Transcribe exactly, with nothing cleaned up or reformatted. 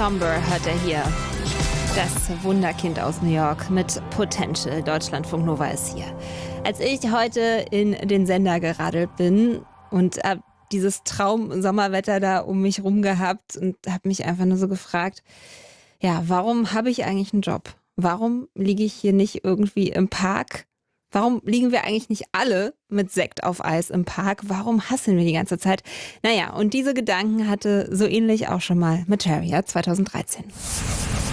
Somber hört er hier. Das Wunderkind aus New York mit Potential. Deutschlandfunk Nova ist hier. Als ich heute in den Sender geradelt bin und hab dieses Traum-Sommerwetter da um mich rum gehabt und habe mich einfach nur so gefragt, ja, warum habe ich eigentlich einen Job? Warum liege ich hier nicht irgendwie im Park? Warum liegen wir eigentlich nicht alle mit Sekt auf Eis im Park? Warum hasseln wir die ganze Zeit? Naja, und diese Gedanken hatte so ähnlich auch schon mal Materia zwanzig dreizehn.